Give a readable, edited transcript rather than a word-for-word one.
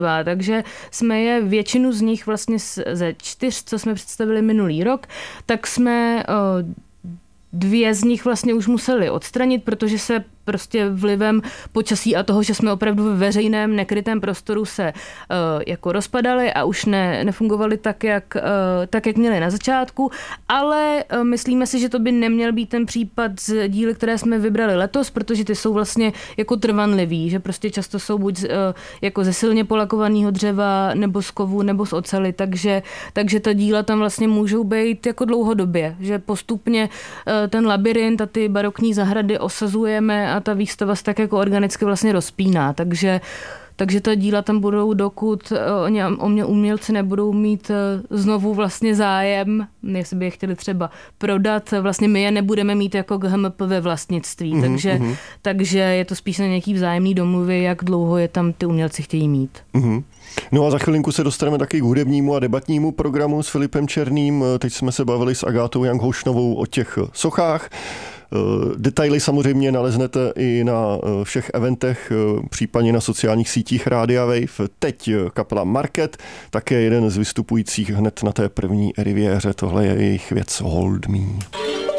Takže jsme je většinu z nich vlastně ze 4, co jsme představili minulý rok, tak jsme 2 z nich vlastně už museli odstranit, protože se prostě vlivem počasí a toho, že jsme opravdu ve veřejném nekrytém prostoru se jako rozpadaly a už nefungovaly tak, jak měly na začátku, ale myslíme si, že to by neměl být ten případ z díly, které jsme vybrali letos, protože ty jsou vlastně jako trvanlivý, že prostě často jsou buď jako ze silně polakovaného dřeva, nebo z kovu, nebo z oceli, takže ta díla tam vlastně můžou být jako dlouhodobě, že postupně ten labyrint a ty barokní zahrady osazujeme a ta výstava se tak jako organicky vlastně rozpíná, takže ta díla tam budou, dokud o mě umělci nebudou mít znovu vlastně zájem, jestli by je chtěli třeba prodat, vlastně my je nebudeme mít jako GHMP ve vlastnictví, takže je to spíš na nějaký vzájemný domluvy, jak dlouho je tam ty umělci chtějí mít. No a za chvilinku se dostaneme taky k hudebnímu a debatnímu programu s Filipem Černým. Teď jsme se bavili s Agátou Janghoušnovou o těch sochách. Detaily samozřejmě naleznete i na všech eventech, případně na sociálních sítích Rádia Wave. Teď kapela Market, také jeden z vystupujících hned na té první riviéře. Tohle je jejich věc Hold Me.